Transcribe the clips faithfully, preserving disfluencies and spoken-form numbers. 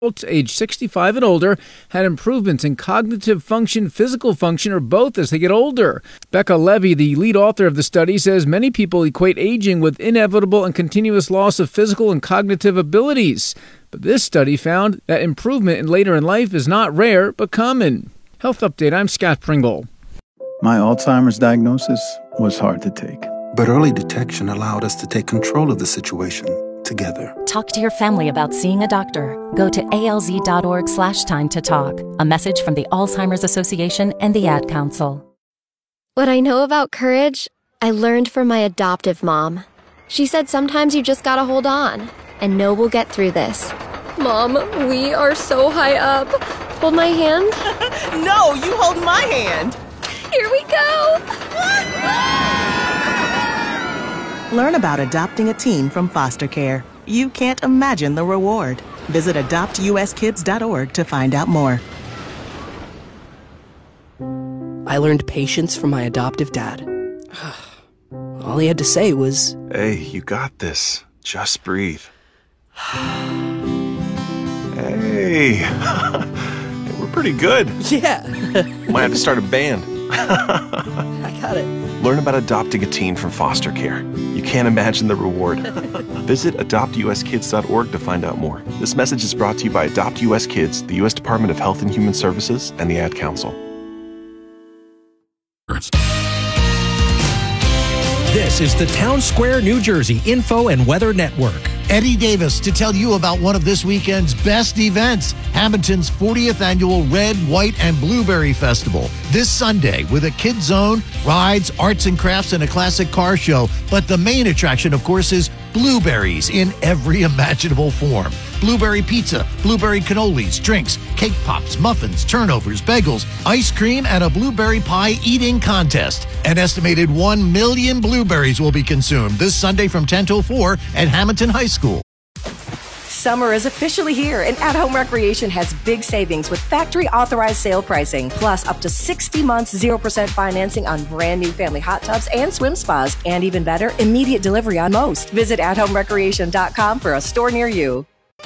Adults age sixty-five and older had improvements in cognitive function, physical function, or both as they get older. Becca Levy, the lead author of the study, says many people equate aging with inevitable and continuous loss of physical and cognitive abilities. But this study found that improvement in later in life is not rare, but common. Health Update, I'm Scott Pringle. My Alzheimer's diagnosis was hard to take. But early detection allowed us to take control of the situation together. Talk to your family about seeing a doctor. Go to alz.org slash time to talk. A message from the Alzheimer's Association and the Ad Council. What I know about courage, I learned from my adoptive mom. She said sometimes you just gotta hold on and know we'll get through this. Mom, we are so high up. Hold my hand. No, you hold my hand. Here we go. Learn about adopting a teen from foster care. You can't imagine the reward. Visit adopt u s kids dot org to find out more. I learned patience from my adoptive dad. All he had to say was, "Hey, you got this. Just breathe." Hey, we're pretty good. Yeah. Might have to start a band. I got it. Learn about adopting a teen from foster care. You can't imagine the reward. Visit adopt u s kids dot org to find out more. This message is brought to you by Adopt U S Kids, the U S Department of Health and Human Services, and the Ad Council. This is the Town Square, New Jersey Info and Weather Network. Eddie Davis to tell you about one of this weekend's best events, Hamilton's fortieth Annual Red, White, and Blueberry Festival. This Sunday with a kids zone, rides, arts and crafts, and a classic car show. But the main attraction, of course, is blueberries in every imaginable form. Blueberry pizza, blueberry cannolis, drinks, cake pops, muffins, turnovers, bagels, ice cream, and a blueberry pie eating contest. An estimated one million blueberries will be consumed this Sunday from ten till four at Hamilton High School. Summer is officially here, and At Home Recreation has big savings with factory-authorized sale pricing, plus up to sixty months, zero percent financing on brand-new family hot tubs and swim spas, and even better, immediate delivery on most. Visit at home recreation dot com for a store near you.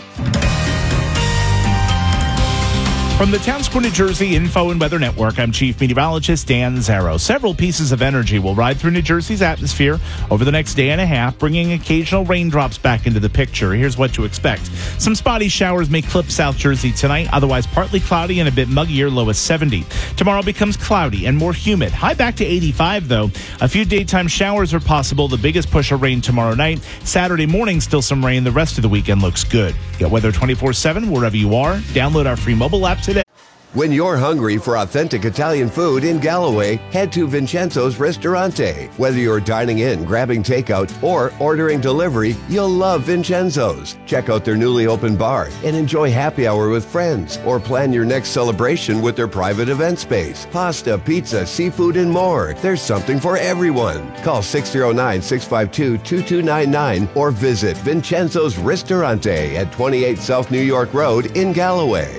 From the Town Square, New Jersey Info and Weather Network, I'm Chief Meteorologist Dan Zarrow. Several pieces of energy will ride through New Jersey's atmosphere over the next day and a half, bringing occasional raindrops back into the picture. Here's what to expect. Some spotty showers may clip South Jersey tonight, otherwise partly cloudy and a bit muggier, low as seventy. Tomorrow becomes cloudy and more humid. High back to eighty-five, though. A few daytime showers are possible, the biggest push of rain tomorrow night. Saturday morning, still some rain. The rest of the weekend looks good. Get weather twenty-four seven wherever you are. Download our free mobile app today. When you're hungry for authentic Italian food in Galloway, head to Vincenzo's Ristorante. Whether you're dining in, grabbing takeout, or ordering delivery, you'll love Vincenzo's. Check out their newly opened bar and enjoy happy hour with friends, or plan your next celebration with their private event space. Pasta, pizza, seafood, and more. There's something for everyone. Call six oh nine, six five two, two two nine nine or visit Vincenzo's Ristorante at twenty-eight South New York Road in Galloway.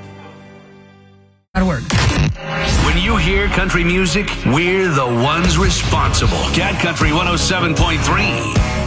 When you hear country music, we're the ones responsible. Cat Country one oh seven point three.